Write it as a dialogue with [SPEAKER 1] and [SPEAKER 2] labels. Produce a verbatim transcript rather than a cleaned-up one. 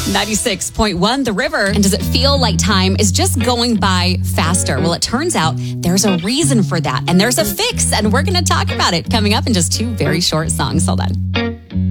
[SPEAKER 1] ninety-six point one The River. And does it feel like time is just going by faster? Well, it turns out there's a reason for that, and there's a fix, and we're going to talk about it coming up in just two very short songs. Hold on.